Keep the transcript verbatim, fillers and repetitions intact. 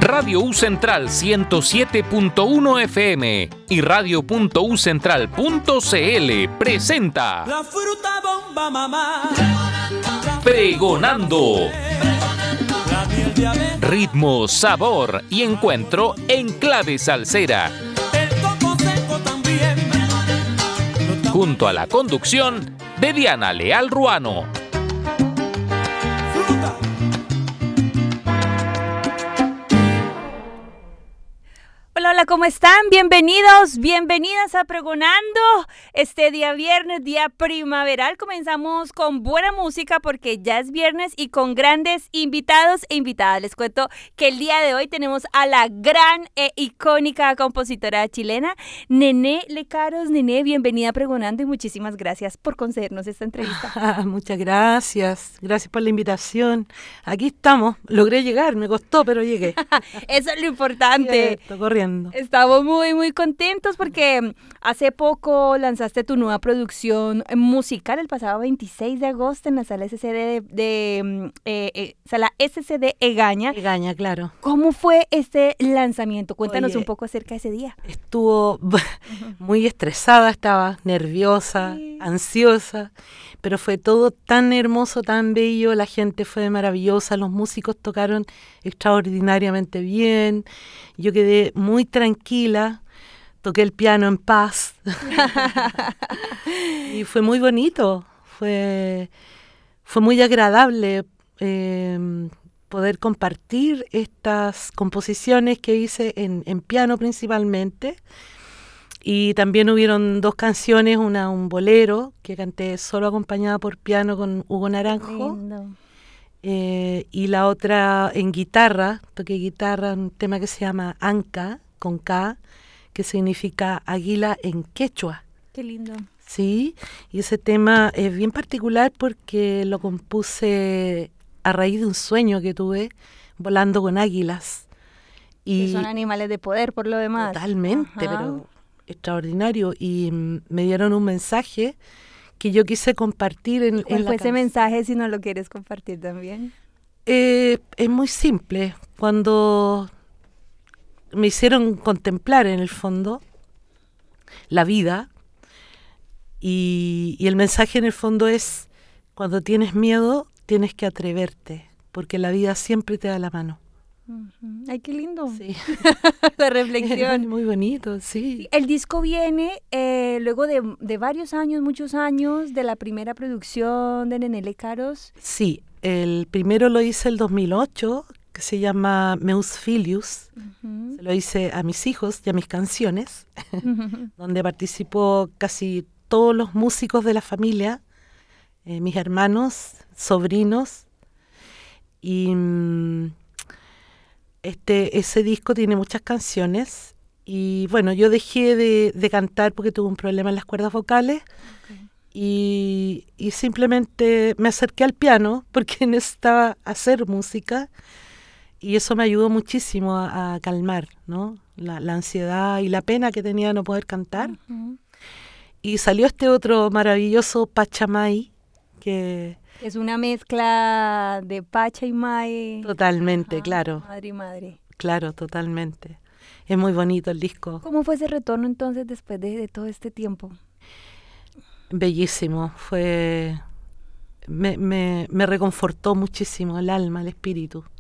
Radio U Central ciento siete punto uno F M y radio punto u central punto c l presenta La fruta bomba mamá Pregonando. La miel de abeja, Ritmo, sabor y encuentro en clave salsera. el coco seco también. Junto a la conducción de Diana Leal Ruano. Fruta. Hola, hola, ¿cómo están? Bienvenidos, bienvenidas a Pregonando. Este día viernes, día primaveral, comenzamos con buena música porque ya es viernes y con grandes invitados e invitadas. Les cuento que el día de hoy tenemos a la gran e icónica compositora chilena, Nené Lecaros. Nené, bienvenida a Pregonando y muchísimas gracias por concedernos esta entrevista. Ah, muchas gracias, gracias por la invitación. Aquí estamos, logré llegar, me costó, pero llegué. Eso es lo importante. Cierto, corriendo. Estamos muy, muy contentos porque hace poco lanzaste tu nueva producción musical el pasado veintiséis de agosto en la sala S C D de, de eh, eh, sala S C D Egaña. Egaña, claro. ¿Cómo fue este lanzamiento? Cuéntanos Oye, un poco acerca de ese día. Estuvo muy estresada, estaba nerviosa, Sí. ansiosa, pero fue todo tan hermoso, tan bello, la gente fue maravillosa, los músicos tocaron extraordinariamente bien, yo quedé muy tranquila, toqué el piano en paz y fue muy bonito, fue, fue muy agradable eh, poder compartir estas composiciones que hice en, en piano principalmente. Y también hubieron dos canciones, una un bolero que canté solo acompañada por piano con Hugo Naranjo, Lindo. eh, y la otra en guitarra, toqué guitarra, un tema que se llama Anca, con K, que significa águila en quechua. Qué lindo. Sí, y ese tema es bien particular porque lo compuse a raíz de un sueño que tuve volando con águilas. Que son animales de poder por lo demás. Totalmente, Ajá. pero extraordinario. Y mm, me dieron un mensaje que yo quise compartir en, ¿Cuál en la fue ese canción. mensaje si no lo quieres compartir también? Eh, es muy simple. Cuando me hicieron contemplar en el fondo la vida y, y el mensaje en el fondo es: cuando tienes miedo tienes que atreverte porque la vida siempre te da la mano. Ujú. Ay, qué lindo. Sí. La reflexión. Muy bonito, sí. El disco viene eh, luego de, de varios años, muchos años, de la primera producción de Nené Lecaros. Sí, el primero lo hice el dos mil ocho, que se llama Meus Filius. Ujú. Se lo hice a mis hijos y a mis canciones, donde participó casi todos los músicos de la familia, eh, mis hermanos, sobrinos. Y mm, este, ese disco tiene muchas canciones. Y bueno, yo dejé de, de cantar porque tuve un problema en las cuerdas vocales. Okay. Y, y simplemente me acerqué al piano porque necesitaba hacer música y eso me ayudó muchísimo a, a calmar, ¿no? La, la ansiedad y la pena que tenía de no poder cantar. Ujú. Y salió este otro maravilloso Pachamay que Es una mezcla de Pacha y Mae. totalmente, Ajá, claro, Madre y madre. claro, totalmente. Es muy bonito el disco, ¿Cómo fue ese retorno entonces después de, de todo este tiempo? bellísimo, fue... Me, me, me reconfortó muchísimo el alma, el espíritu.